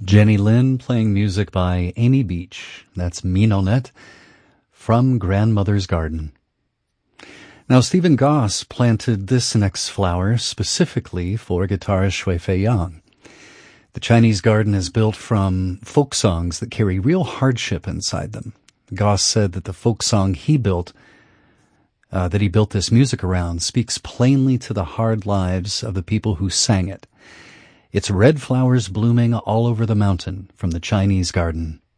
Jenny Lin playing music by Amy Beach. That's Minonette from Grandmother's Garden. Now, Stephen Goss planted this next flower specifically for guitarist Shui-Fei Yang. The Chinese garden is built from folk songs that carry real hardship inside them. Goss said that the folk song he built this music around, speaks plainly to the hard lives of the people who sang it. It's red flowers blooming all over the mountain from the Chinese garden.